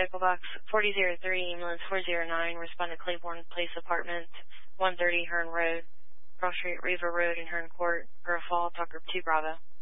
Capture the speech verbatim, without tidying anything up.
Medical Box forty oh three, ambulance four oh nine, respond to Claiborne Place Apartment, one thirty Hearn Road, Cross Street, Riva Road, and Hearn Court, Girl Fall, Tucker two Bravo.